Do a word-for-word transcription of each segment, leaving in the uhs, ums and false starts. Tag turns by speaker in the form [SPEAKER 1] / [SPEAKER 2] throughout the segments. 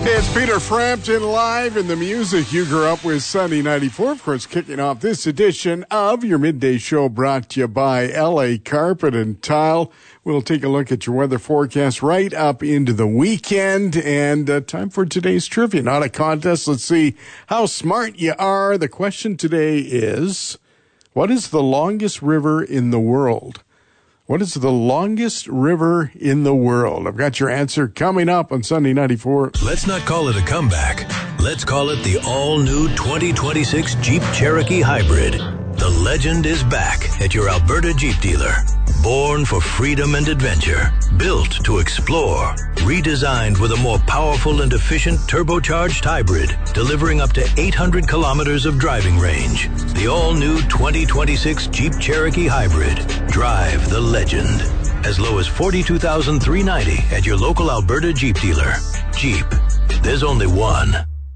[SPEAKER 1] It's Peter Frampton live in the music you grew up with, Sunny ninety-four. Of course, kicking off this edition of your midday show brought to you by L A Carpet and Tile. We'll take a look at your weather forecast right up into the weekend. And uh, time for today's trivia. Not a contest. Let's see how smart you are. The question today is, what is the longest river in the world? What is the longest river in the world? I've got your answer coming up on Sunday ninety-four.
[SPEAKER 2] Let's not call it a comeback. Let's call it the all-new twenty twenty-six Jeep Cherokee Hybrid. The legend is back at your Alberta Jeep dealer. Born for freedom and adventure. Built to explore. Redesigned with a more powerful and efficient turbocharged hybrid. Delivering up to eight hundred kilometers of driving range. The all-new twenty twenty-six Jeep Cherokee Hybrid. Drive the legend. As low as forty-two thousand three hundred ninety dollars at your local Alberta Jeep dealer. Jeep. There's only one.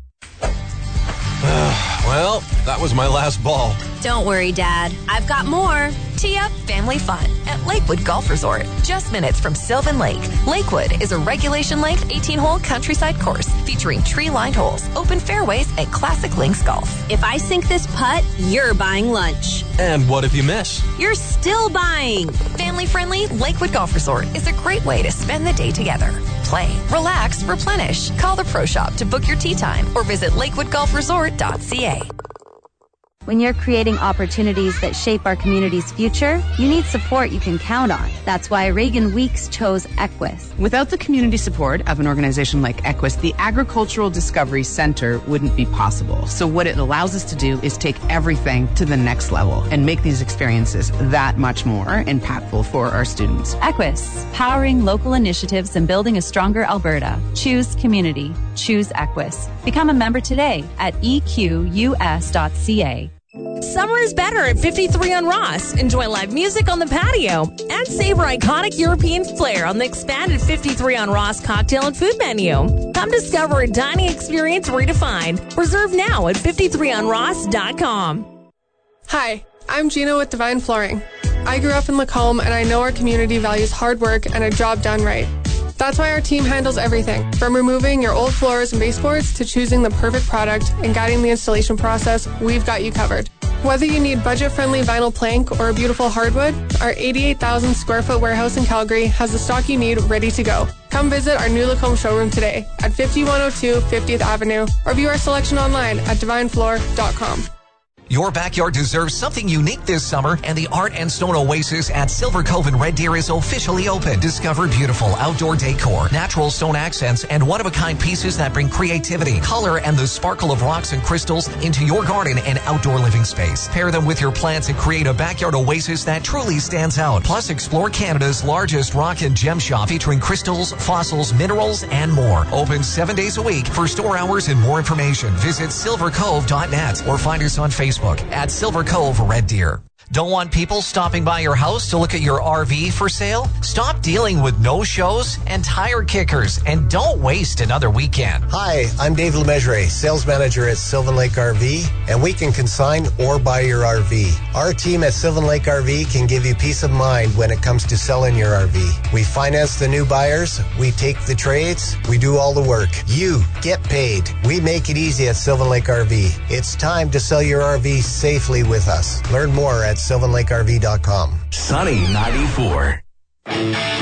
[SPEAKER 3] Well, that was my last ball.
[SPEAKER 4] Don't worry, Dad. I've got more.
[SPEAKER 5] Tee up family fun at Lakewood Golf Resort. Just minutes from Sylvan Lake. Lakewood is a regulation-length eighteen-hole countryside course featuring tree-lined holes, open fairways, and classic links golf.
[SPEAKER 4] If I sink this putt, you're buying lunch.
[SPEAKER 3] And what if you miss?
[SPEAKER 4] You're still buying.
[SPEAKER 5] Family-friendly Lakewood Golf Resort is a great way to spend the day together. Play, relax, replenish. Call the Pro Shop to book your tee time or visit lakewood golf resort dot c a.
[SPEAKER 6] When you're creating opportunities that shape our community's future, you need support you can count on. That's why Reagan Weeks chose Equus.
[SPEAKER 7] Without the community support of an organization like Equus, the Agricultural Discovery Center wouldn't be possible. So what it allows us to do is take everything to the next level and make these experiences that much more impactful for our students.
[SPEAKER 8] Equus, powering local initiatives and building a stronger Alberta. Choose community. Choose Equus. Become a member today at e q u s dot c a.
[SPEAKER 9] Summer is better at fifty-three on Ross. Enjoy live music on the patio and savor iconic European flair on the expanded fifty-three on Ross cocktail and food menu. Come discover a dining experience redefined. Reserve now at fifty-three on ross dot com.
[SPEAKER 10] Hi, I'm Gina with Divine Flooring. I grew up in Lacombe and I know our community values hard work and a job done right. That's why our team handles everything, from removing your old floors and baseboards to choosing the perfect product and guiding the installation process. We've got you covered. Whether you need budget-friendly vinyl plank or a beautiful hardwood, our eighty-eight thousand square foot warehouse in Calgary has the stock you need ready to go. Come visit our new Lacombe showroom today at fifty-one oh two fiftieth Avenue or view our selection online at divine floor dot com.
[SPEAKER 11] Your backyard deserves something unique this summer, and the Art and Stone Oasis at Silver Cove in Red Deer is officially open. Discover beautiful outdoor decor, natural stone accents, and one-of-a-kind pieces that bring creativity, color, and the sparkle of rocks and crystals into your garden and outdoor living space. Pair them with your plants and create a backyard oasis that truly stands out. Plus, explore Canada's largest rock and gem shop featuring crystals, fossils, minerals, and more. Open seven days a week. For store hours and more information, visit silver cove dot net or find us on Facebook at Silver Cove Red Deer. Don't want people stopping by your house to look at your R V for sale? Stop dealing with no-shows and tire kickers, and don't waste another weekend.
[SPEAKER 12] Hi, I'm Dave Lemessurier, sales manager at Sylvan Lake R V, and we can consign or buy your R V. Our team at Sylvan Lake R V can give you peace of mind when it comes to selling your R V. We finance the new buyers, we take the trades, we do all the work. You get paid. We make it easy at Sylvan Lake R V. It's time to sell your R V safely with us. Learn more at sylvan lake r v dot com.
[SPEAKER 2] Sunny ninety-four.